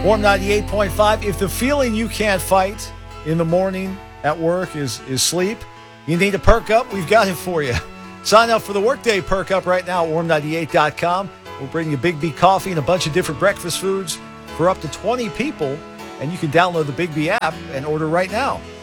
Warm 98.5. If the feeling you can't fight in the morning at work is sleep, you need to perk up, we've got it for you. Sign up for the Workday Perk Up right now at warm98.com. We'll bring you Big B coffee and a bunch of different breakfast foods for up to 20 people, and you can download the Big B app and order right now.